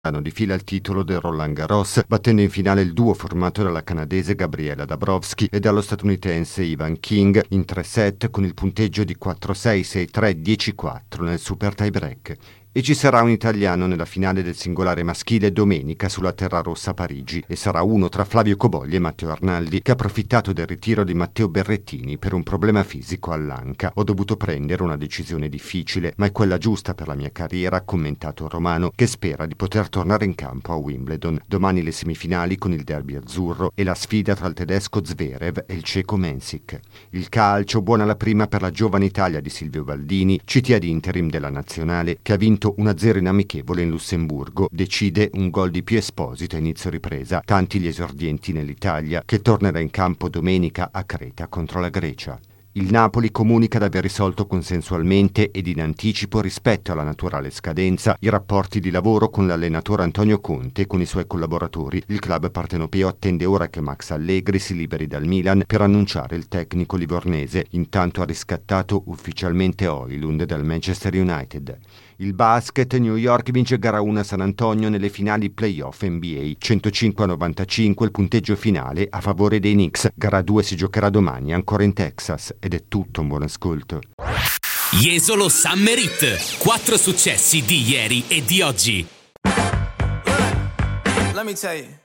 di fila il titolo del Roland Garros, battendo in finale il duo formato dalla canadese Gabriela Dabrowski e dallo statunitense Ivan King in 3 set con il punteggio di 4-6, 6-3, 10-4 nel super tie break. E ci sarà un italiano nella finale del singolare maschile domenica sulla terra rossa a Parigi e sarà uno tra Flavio Cobogli e Matteo Arnaldi, che ha approfittato del ritiro di Matteo Berrettini per un problema fisico all'anca. Ho dovuto prendere una decisione difficile, ma è quella giusta per la mia carriera, ha commentato Romano, che spera di poter tornare in campo a Wimbledon. Domani le semifinali con il derby azzurro e la sfida tra il tedesco Zverev e il ceco Mensik. Il calcio, buona la prima per la giovane Italia di Silvio Baldini, CT ad interim della nazionale, che ha vinto 1-0 in amichevole in Lussemburgo. Decide un gol di Pio Esposito a inizio ripresa. Tanti gli esordienti nell'Italia, che tornerà in campo domenica a Creta contro la Grecia. Il Napoli comunica di aver risolto consensualmente ed in anticipo rispetto alla naturale scadenza i rapporti di lavoro con l'allenatore Antonio Conte e con i suoi collaboratori. Il club partenopeo attende ora che Max Allegri si liberi dal Milan per annunciare il tecnico livornese. Intanto ha riscattato ufficialmente Højlund dal Manchester United. Il basket, New York vince gara 1 a San Antonio nelle finali playoff NBA, 105-95 il punteggio finale a favore dei Knicks. Gara 2 si giocherà domani ancora in Texas. Ed è tutto, un buon ascolto. Jesolo Summer Hit, 4 successi di ieri e di oggi. Let me tell you.